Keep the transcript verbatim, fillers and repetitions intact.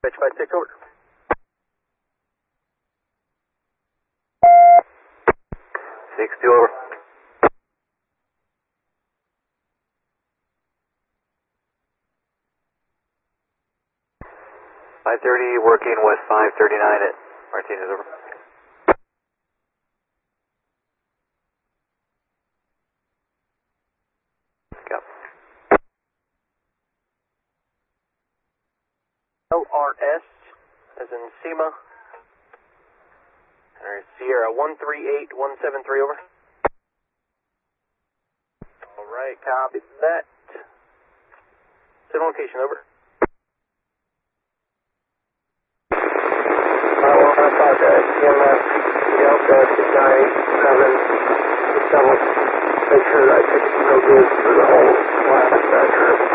Pitch five six over. six two over. five thirty working with five thirty-nine at Martinez over. Yep. L R S as in SEMA. Or Sierra one three eight one seven three over. Alright, copy that. Send location over. I want to apologize. C M S Delta six nine eight seven double. Make sure that I take no good for the whole last factor.